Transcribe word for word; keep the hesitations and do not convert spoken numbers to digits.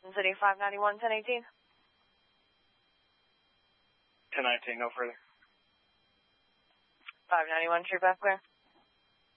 City five ninety-one, ten eighteen. ten nineteen, no further. five ninety-one, true back clear.